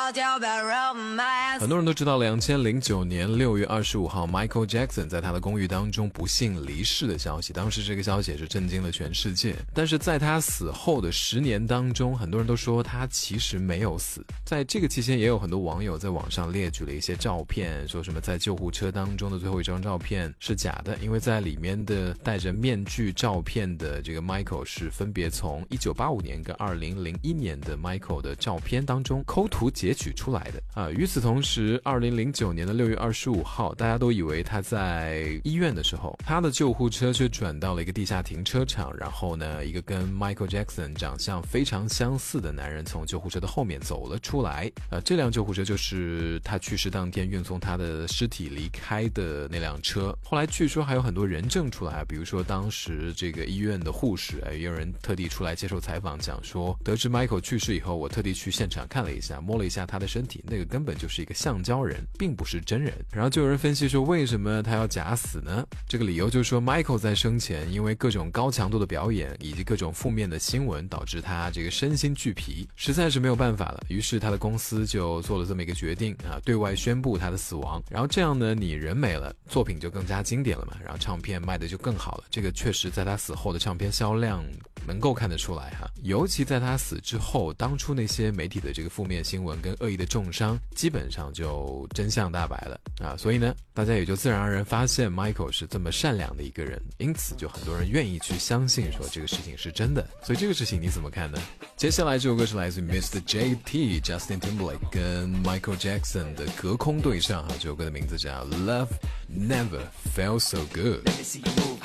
很多人都知道2009年6月25号 Michael Jackson 在他的公寓当中不幸离世的消息，当时这个消息也是震惊了全世界。但是在他死后的10年当中，很多人都说他其实没有死。在这个期间也有很多网友在网上列举了一些照片，说什么在救护车当中的最后一张照片是假的，因为在里面的戴着面具照片的这个 Michael 是分别从1985年跟2001年的 Michael 的照片当中抠图截取出来的与此同时2009年的6月25号，大家都以为他在医院的时候，他的救护车却转到了一个地下停车场，然后呢，一个跟 Michael Jackson 长相非常相似的男人从救护车的后面走了出来这辆救护车就是他去世当天运送他的尸体离开的那辆车。后来据说还有很多人证出来，比如说当时这个医院的护士也有人特地出来接受采访，讲说得知 Michael 去世以后，我特地去现场看了一下，摸了一下他的身体，那个根本就是一个橡胶人，并不是真人。然后就有人分析说，为什么他要假死呢？这个理由就是说 Michael 在生前因为各种高强度的表演以及各种负面的新闻，导致他这个身心俱疲，实在是没有办法了，于是他的公司就做了这么一个决定对外宣布他的死亡。然后这样呢，你人没了，作品就更加经典了嘛，然后唱片卖的就更好了。这个确实在他死后的唱片销量能够看得出来尤其在他死之后，当初那些媒体的这个负面新闻跟恶意的重伤基本上就真相大白了所以呢，大家也就自然而然发现 Michael 是这么善良的一个人，因此就很多人愿意去相信说这个事情是真的。所以这个事情你怎么看呢？接下来这首歌是来自 Mr. JT Justin Timberlake 跟 Michael Jackson 的隔空对唱这首歌的名字叫 Love Never Felt So Good。